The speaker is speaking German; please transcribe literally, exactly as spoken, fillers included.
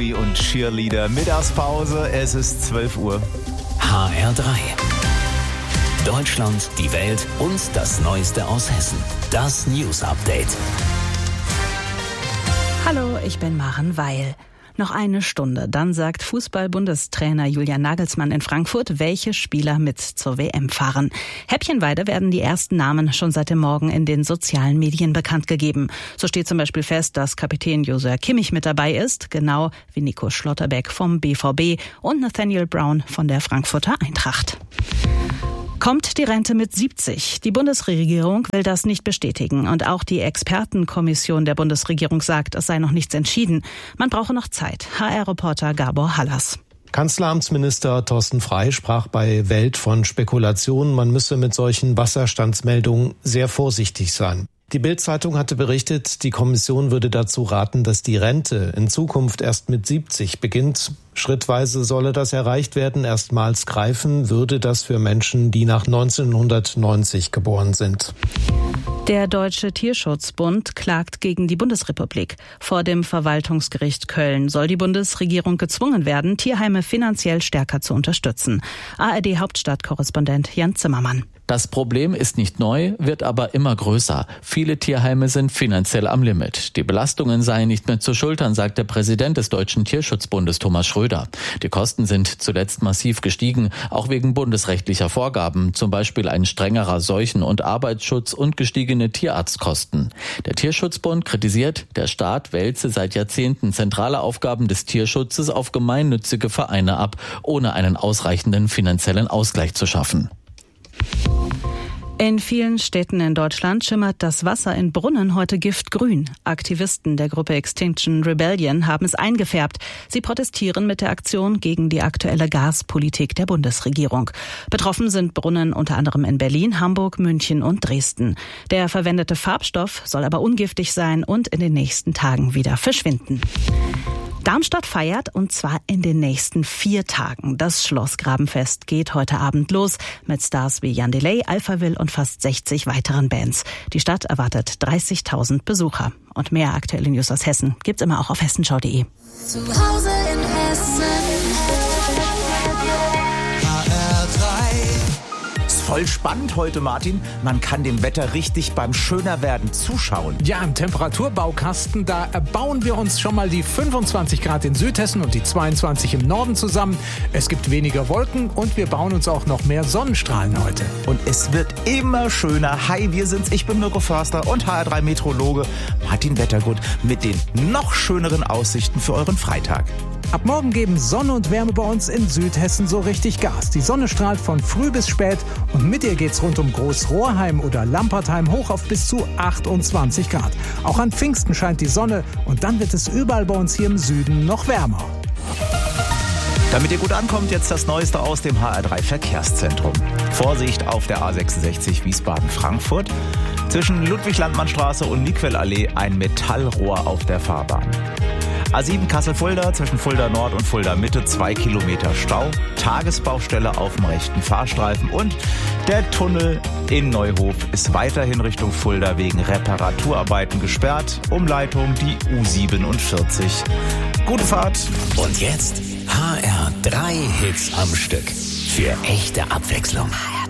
Omi und Cheerleader. Mittagspause, es ist zwölf Uhr. H R drei. Deutschland, die Welt und das Neueste aus Hessen. Das News Update. Hallo, ich bin Maren Weil. Noch eine Stunde, dann sagt Fußball-Bundestrainer Julian Nagelsmann in Frankfurt, welche Spieler mit zur W M fahren. Häppchenweise werden die ersten Namen schon seit dem Morgen in den sozialen Medien bekannt gegeben. So steht zum Beispiel fest, dass Kapitän Joshua Kimmich mit dabei ist, genau wie Nico Schlotterbeck vom B V B und Nathaniel Brown von der Frankfurter Eintracht. Kommt die Rente mit siebzig? Die Bundesregierung will das nicht bestätigen. Und auch die Expertenkommission der Bundesregierung sagt, es sei noch nichts entschieden. Man brauche noch Zeit. H R-Reporter Gabor Hallas. Kanzleramtsminister Thorsten Frey sprach bei Welt von Spekulationen. Man müsse mit solchen Wasserstandsmeldungen sehr vorsichtig sein. Die Bild-Zeitung hatte berichtet, die Kommission würde dazu raten, dass die Rente in Zukunft erst mit siebzig beginnt. Schrittweise solle das erreicht werden. Erstmals greifen würde das für Menschen, die nach neunzehnhundertneunzig geboren sind. Der Deutsche Tierschutzbund klagt gegen die Bundesrepublik. Vor dem Verwaltungsgericht Köln soll die Bundesregierung gezwungen werden, Tierheime finanziell stärker zu unterstützen. A R D-Hauptstadtkorrespondent Jan Zimmermann. Das Problem ist nicht neu, wird aber immer größer. Viele Tierheime sind finanziell am Limit. Die Belastungen seien nicht mehr zu schultern, sagt der Präsident des Deutschen Tierschutzbundes Thomas Schröder. Die Kosten sind zuletzt massiv gestiegen, auch wegen bundesrechtlicher Vorgaben, zum Beispiel ein strengerer Seuchen- und Arbeitsschutz und gestiegene Tierarztkosten. Der Tierschutzbund kritisiert, der Staat wälze seit Jahrzehnten zentrale Aufgaben des Tierschutzes auf gemeinnützige Vereine ab, ohne einen ausreichenden finanziellen Ausgleich zu schaffen. In vielen Städten in Deutschland schimmert das Wasser in Brunnen heute giftgrün. Aktivisten der Gruppe Extinction Rebellion haben es eingefärbt. Sie protestieren mit der Aktion gegen die aktuelle Gaspolitik der Bundesregierung. Betroffen sind Brunnen unter anderem in Berlin, Hamburg, München und Dresden. Der verwendete Farbstoff soll aber ungiftig sein und in den nächsten Tagen wieder verschwinden. Darmstadt feiert, und zwar in den nächsten vier Tagen. Das Schlossgrabenfest geht heute Abend los mit Stars wie Jan Delay, Alphaville und fast sechzig weiteren Bands. Die Stadt erwartet dreißigtausend Besucher. Und mehr aktuelle News aus Hessen gibt's immer auch auf hessenschau punkt de. Zu Hause in Hessen. Voll spannend heute, Martin. Man kann dem Wetter richtig beim Schönerwerden zuschauen. Ja, im Temperaturbaukasten, da erbauen wir uns schon mal die fünfundzwanzig Grad in Südhessen und die zweiundzwanzig im Norden zusammen. Es gibt weniger Wolken und wir bauen uns auch noch mehr Sonnenstrahlen heute. Und es wird immer schöner. Hi, wir sind's. Ich bin Mirko Förster und H R drei Meteorologe Martin Wettergut mit den noch schöneren Aussichten für euren Freitag. Ab morgen geben Sonne und Wärme bei uns in Südhessen so richtig Gas. Die Sonne strahlt von früh bis spät und mit ihr geht's rund um Großrohrheim oder Lampertheim hoch auf bis zu achtundzwanzig Grad. Auch an Pfingsten scheint die Sonne und dann wird es überall bei uns hier im Süden noch wärmer. Damit ihr gut ankommt, jetzt das Neueste aus dem H R drei Verkehrszentrum. Vorsicht auf der A sechsundsechzig Wiesbaden-Frankfurt. Zwischen Ludwig-Landmann-Straße und Niquel-Allee ein Metallrohr auf der Fahrbahn. A sieben Kassel-Fulda zwischen Fulda Nord und Fulda Mitte zwei Kilometer Stau. Tagesbaustelle auf dem rechten Fahrstreifen und der Tunnel in Neuhof ist weiterhin Richtung Fulda wegen Reparaturarbeiten gesperrt. Umleitung die U siebenundvierzig. Gute Fahrt. Und jetzt H R drei Hits am Stück. Für echte Abwechslung.